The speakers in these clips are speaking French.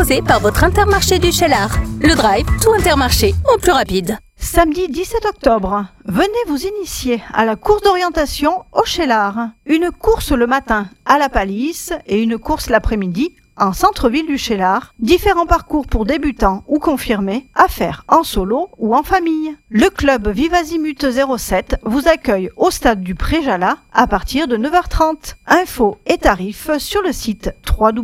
proposé par votre Intermarché du Cheylard. Le drive, tout Intermarché, au plus rapide. Samedi 17 octobre, venez vous initier à la course d'orientation au Cheylard. Une course le matin à la Palisse et une course l'après-midi en centre-ville du Cheylard. Différents parcours pour débutants ou confirmés à faire en solo ou en famille. Le club Vivazimut 07 vous accueille au stade du Préjala à partir de 9h30. Infos et tarifs sur le site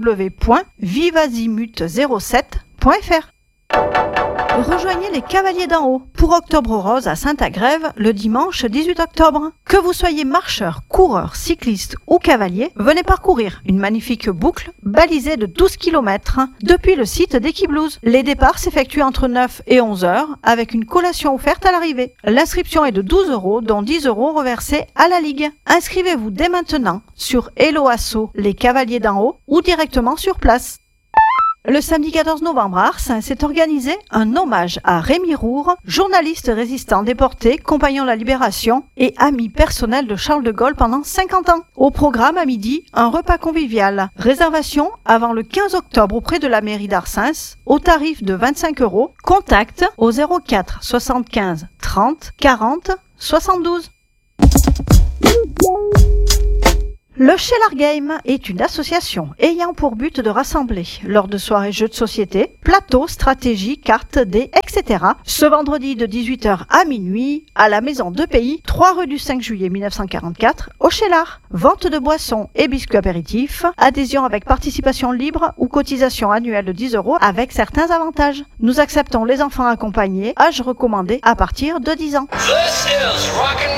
www.vivazimut07.fr. Rejoignez les Cavaliers d'en haut pour Octobre Rose à Saint-Agrève le dimanche 18 octobre. Que vous soyez marcheur, coureur, cycliste ou cavalier, venez parcourir une magnifique boucle balisée de 12 km depuis le site d'Equiblouse. Les départs s'effectuent entre 9 et 11 heures avec une collation offerte à l'arrivée. L'inscription est de 12 €, dont 10 € reversés à la Ligue. Inscrivez-vous dès maintenant sur Hello Asso les Cavaliers d'en haut ou directement sur place. Le samedi 14 novembre à Ars s'est organisé un hommage à Rémi Roure, journaliste résistant déporté, compagnon de la Libération et ami personnel de Charles de Gaulle pendant 50 ans. Au programme à midi, un repas convivial. Réservation avant le 15 octobre auprès de la mairie d'Arsens au tarif de 25 €. Contact au 04 75 30 40 72. Le Cheylard Game est une association ayant pour but de rassembler, lors de soirées jeux de société, plateaux, stratégies, cartes, dés, etc. ce vendredi de 18h à minuit à la Maison de Pays, 3 rue du 5 juillet 1944, au Cheylard. Vente de boissons et biscuits apéritifs, adhésion avec participation libre ou cotisation annuelle de 10 € avec certains avantages. Nous acceptons les enfants accompagnés, âge recommandé à partir de 10 ans. This is rockin'